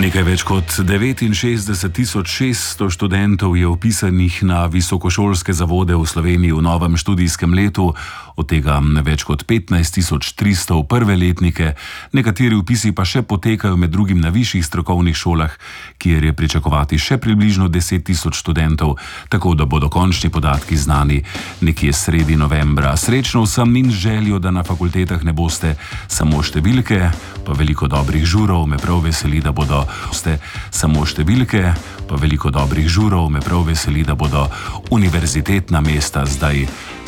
Nekaj več kot 69.600 študentov je vpisanih na visokošolske zavode v Sloveniji v novem študijskem letu, od tega več kot 15.300 v prve letnike, nekateri vpisi pa še potekajo med drugim na višjih strokovnih šolah, kjer je pričakovati še približno 10.000 študentov, tako da bodo končni podatki znani nekje sredi novembra. Srečno vsem in željo, da na fakultetah ne boste samo številke, pa veliko dobrih žurov. Me prav veseli, da bodo univerzitetna mesta zdaj